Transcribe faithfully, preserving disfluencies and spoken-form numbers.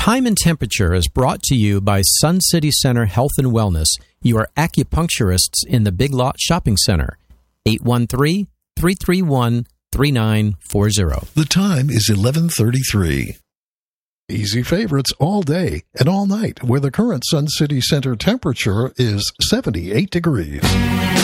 Time and Temperature is brought to you by Sun City Center Health and Wellness, your acupuncturists in the Big Lot Shopping Center. eight one three, three three one, three nine four zero. The time is eleven thirty-three. Easy favorites all day and all night, where the current Sun City Center temperature is seventy-eight degrees.